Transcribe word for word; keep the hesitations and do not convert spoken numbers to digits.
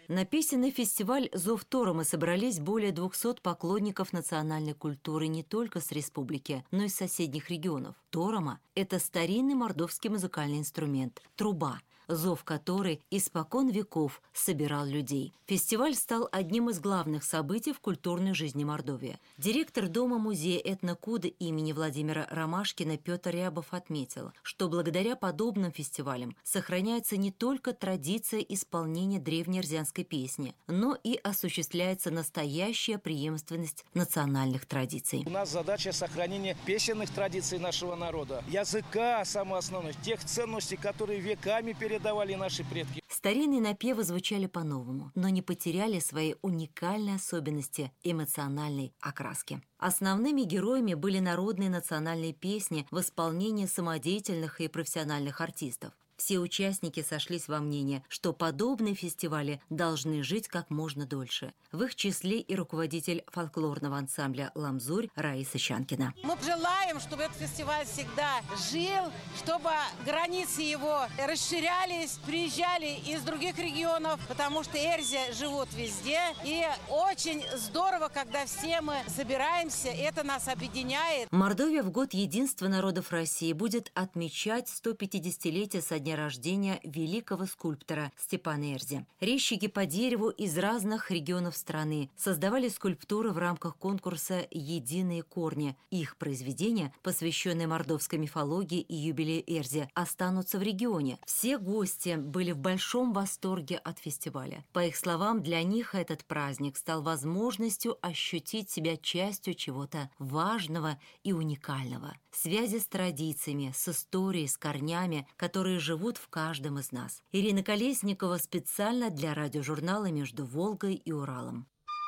На песенный фестиваль «Зов Торома» собрались более двухсот поклонников национальной культуры не только с республики, но и с соседних регионов. Торома – это старинный мордовский музыкальный инструмент – труба, зов которой испокон веков собирал людей. Фестиваль стал одним из главных событий в культурной жизни Мордовии. Директор Дома-музея этнокуда имени Владимира Ромашкина Петр Рябов отметил, что благодаря подобным фестивалям сохраняется не только традиция исполнения древнеэрзянской песни, но и осуществляется настоящая преемственность национальных традиций. У нас задача сохранения песенных традиций нашего народа, языка, самое основное, тех ценностей, которые веками передавали давали наши предки. Старинные напевы звучали по-новому, но не потеряли своей уникальной особенности эмоциональной окраски. Основными героями были народные национальные песни в исполнении самодеятельных и профессиональных артистов. Все участники сошлись во мнении, что подобные фестивали должны жить как можно дольше. В их числе и руководитель фольклорного ансамбля «Ламзурь» Раиса Щанкина. Мы желаем, чтобы этот фестиваль всегда жил, чтобы границы его расширялись, приезжали из других регионов, потому что эрзи живут везде. И очень здорово, когда все мы собираемся, это нас объединяет. Мордовия в год единства народов России будет отмечать сто пятидесятилетие со дня рождения великого скульптора Степана Эрзи. Резчики по дереву из разных регионов страны создавали скульптуры в рамках конкурса «Единые корни». Их произведения, посвященные мордовской мифологии и юбилею Эрзи, останутся в регионе. Все гости были в большом восторге от фестиваля. По их словам, для них этот праздник стал возможностью ощутить себя частью чего-то важного и уникального. Связи с традициями, с историей, с корнями, которые живут в каждом из нас. Ирина Колесникова специально для радиожурнала «Между Волгой и Уралом».